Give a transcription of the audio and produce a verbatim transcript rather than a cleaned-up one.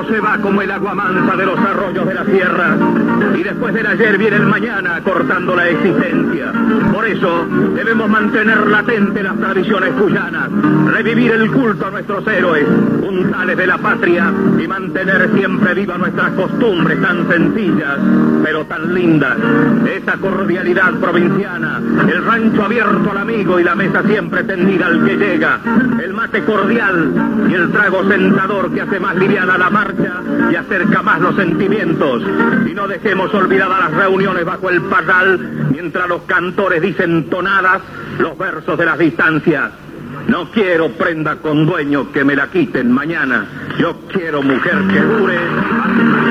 se va como el agua mansa de los arroyos de la sierra, y después del ayer viene el mañana cortando la existencia. Por eso debemos mantener latente las tradiciones cuyanas, revivir el culto a nuestros héroes, puntales de la patria, y mantener siempre viva nuestras costumbres tan sencillas, pero tan lindas. Esa cordialidad provinciana, el rancho abierto al amigo y la mesa siempre tendida al que llega, el mate cordial y el trago sentador que hace más liviana la marcha y acerca más los sentimientos. Y no dejemos olvidadas las reuniones bajo el parral, mientras los cantores dicen tonadas los versos de las distancias. No quiero prenda con dueño que me la quiten mañana. Yo quiero mujer que dure